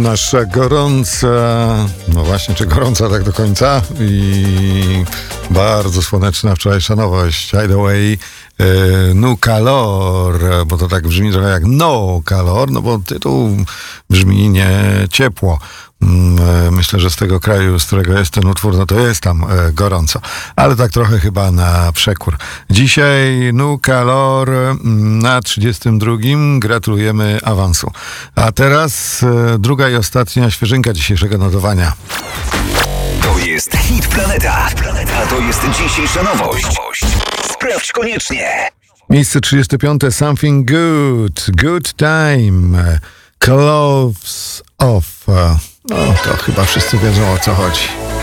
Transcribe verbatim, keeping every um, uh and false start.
Nasza gorąca, no właśnie, czy gorąca tak do końca i bardzo słoneczna wczorajsza nowość. Hideaway, e, No Calor, bo to tak brzmi trochę jak No Calor, no bo tytuł brzmi nie ciepło. Myślę, że z tego kraju, z którego jest ten utwór, no to jest tam e, gorąco, ale tak trochę chyba na przekór. Dzisiaj No Calor na trzydziestym drugim. Gratulujemy awansu. A teraz e, druga i ostatnia świeżynka dzisiejszego notowania. To jest Hit Planeta. A to jest dzisiejsza nowość. Sprawdź koniecznie. Miejsce trzydzieste piąte. Something Good. Good Time. Clothes Off. No to chyba wszyscy wiedzą, o co chodzi.